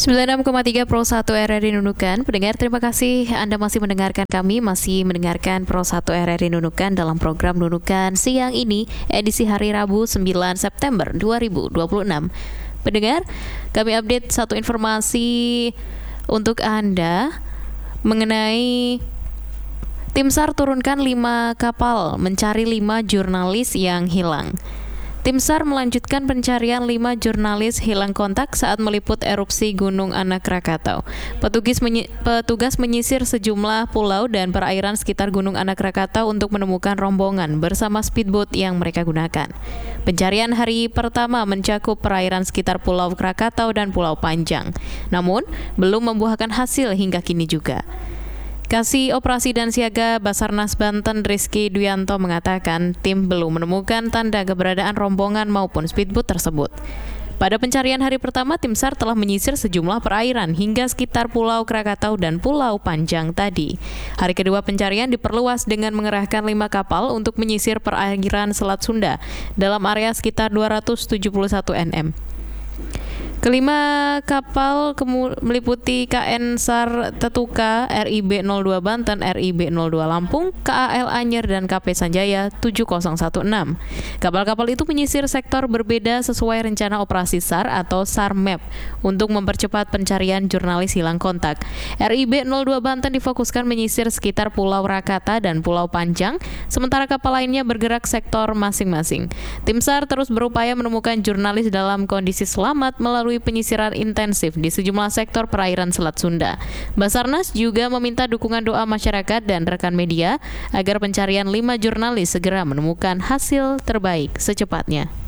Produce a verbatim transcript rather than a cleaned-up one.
sembilan puluh enam koma tiga Pro satu R R I Nunukan. Pendengar, terima kasih Anda masih mendengarkan kami, masih mendengarkan Pro satu R R I Nunukan dalam program Nunukan siang ini, edisi hari Rabu sembilan September dua ribu dua puluh enam. Pendengar, kami update satu informasi untuk Anda mengenai Tim SAR turunkan lima kapal mencari lima jurnalis yang hilang. Tim SAR melanjutkan pencarian lima jurnalis hilang kontak saat meliput erupsi Gunung Anak Rakatau. Petugas, menyi- petugas menyisir sejumlah pulau dan perairan sekitar Gunung Anak Rakatau untuk menemukan rombongan bersama speedboat yang mereka gunakan. Pencarian hari pertama mencakup perairan sekitar Pulau Krakatau dan Pulau Panjang, namun belum membuahkan hasil hingga kini juga. Kasih Operasi dan Siaga Basarnas Banten Rizky Duyanto mengatakan tim belum menemukan tanda keberadaan rombongan maupun speedboat tersebut. Pada pencarian hari pertama, tim SAR telah menyisir sejumlah perairan hingga sekitar Pulau Krakatau dan Pulau Panjang tadi. Hari kedua pencarian diperluas dengan mengerahkan lima kapal untuk menyisir perairan Selat Sunda dalam area sekitar dua ratus tujuh puluh satu nm. Kelima kapal kemu- meliputi K N SAR Tetuka, R I B nol dua Banten, R I B nol dua Lampung, K A L Anyer, dan K P Sanjaya tujuh nol satu enam. Kapal-kapal itu menyisir sektor berbeda sesuai rencana operasi SAR atau SAR Map untuk mempercepat pencarian jurnalis hilang kontak. R I B nol dua Banten difokuskan menyisir sekitar Pulau Rakata dan Pulau Panjang, sementara kapal lainnya bergerak sektor masing-masing. Tim SAR terus berupaya menemukan jurnalis dalam kondisi selamat melalui penyisiran intensif di sejumlah sektor perairan Selat Sunda. Basarnas juga meminta dukungan doa masyarakat dan rekan media agar pencarian lima jurnalis segera menemukan hasil terbaik secepatnya.